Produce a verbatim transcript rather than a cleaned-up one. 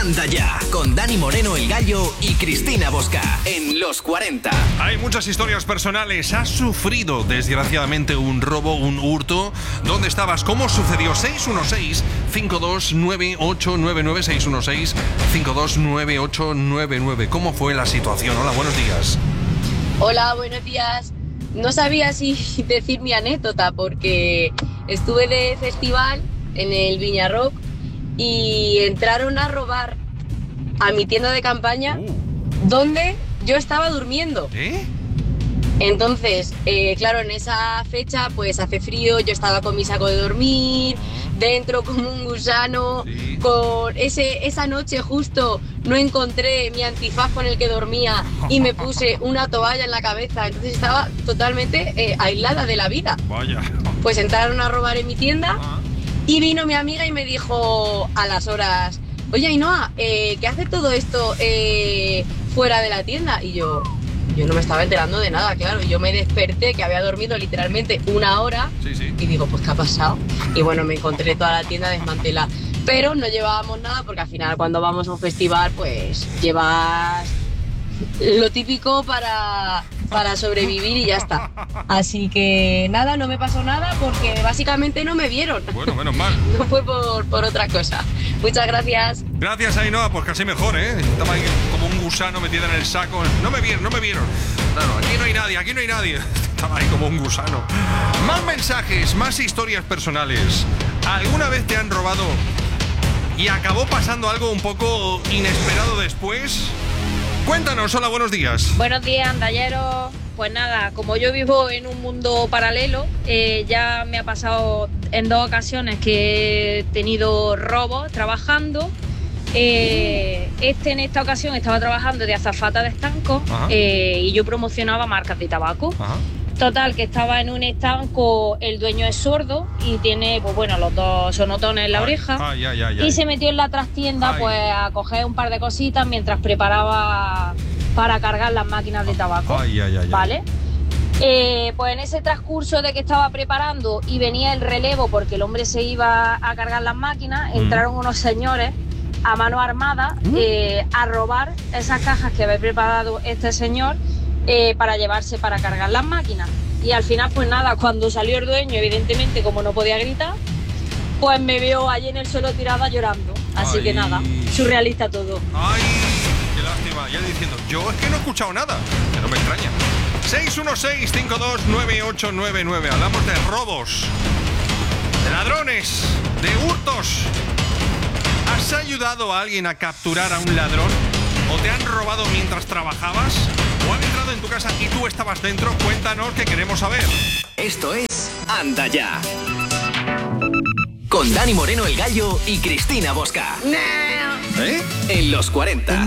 Anda Ya, con Dani Moreno, El Gallo y Cristina Bosca, en Los cuarenta. Hay muchas historias personales. ¿Has sufrido, desgraciadamente, un robo, un hurto? ¿Dónde estabas? ¿Cómo sucedió? seis uno seis, cinco dos nueve ocho nueve nueve, seis uno seis, cinco dos nueve ocho nueve nueve. ¿Cómo fue la situación? Hola, buenos días. Hola, buenos días. No sabía si decir mi anécdota porque estuve de festival en el Viña Rock y entraron a robar a mi tienda de campaña uh. donde yo estaba durmiendo. ¿Eh? Entonces, eh, claro, en esa fecha pues hace frío, yo estaba con mi saco de dormir, dentro como un gusano, sí. con ese, esa noche justo no encontré mi antifaz con el que dormía y me puse una toalla en la cabeza, entonces estaba totalmente eh, aislada de la vida. Vaya. Pues entraron a robar en mi tienda y vino mi amiga y me dijo a las horas, oye Ainhoa, eh, ¿qué hace todo esto eh, fuera de la tienda? Y yo... Yo no me estaba enterando de nada, claro. Yo me desperté, que había dormido literalmente una hora, sí, sí. y digo, pues ¿qué ha pasado? Y bueno, me encontré toda la tienda desmantelada. Pero no llevábamos nada porque al final cuando vamos a un festival, pues llevas lo típico para, para sobrevivir y ya está. Así que nada, no me pasó nada porque básicamente no me vieron. Bueno, menos mal. No fue por, por otra cosa. Muchas gracias. Gracias, Ainhoa, pues casi mejor, ¿eh? Estaba ahí como un gusano metido en el saco. No me vieron, no me vieron. Claro, aquí no hay nadie, aquí no hay nadie. Estaba ahí como un gusano. Más mensajes, más historias personales. ¿Alguna vez te han robado y acabó pasando algo un poco inesperado después? Cuéntanos, hola, buenos días. Buenos días, andalleros. Pues nada, como yo vivo en un mundo paralelo, eh, ya me ha pasado en dos ocasiones que he tenido robos trabajando. Eh, este en esta ocasión estaba trabajando de azafata de estanco eh, y yo promocionaba marcas de tabaco. Ajá. Total, que estaba en un estanco, el dueño es sordo y tiene, pues bueno, los dos sonotones en la ay, oreja. Ay, ay, ay, ay. Y se metió en la trastienda ay. pues a coger un par de cositas mientras preparaba para cargar las máquinas de tabaco. Ay, ay, ay, ¿vale? Eh, pues en ese transcurso de que estaba preparando y venía el relevo porque el hombre se iba a cargar las máquinas, mm. entraron unos señores a mano armada mm. eh, a robar esas cajas que había preparado este señor eh, para llevarse para cargar las máquinas. Y al final, pues nada, cuando salió el dueño, evidentemente, como no podía gritar, pues me veo allí en el suelo tirada llorando. Así ay. que nada, surrealista todo. ¡Ay! ¡Qué lástima! Ya diciendo, yo es que no he escuchado nada, que no me extraña. seis uno seis, cinco dos nueve ocho nueve nueve. Hablamos de robos, de ladrones, de hurtos. ¿Has ayudado a alguien a capturar a un ladrón? ¿O te han robado mientras trabajabas? ¿O han entrado en tu casa y tú estabas dentro? Cuéntanos, que queremos saber. Esto es Anda Ya, con Dani Moreno, El Gallo y Cristina Bosca. ¿Eh? En Los cuarenta.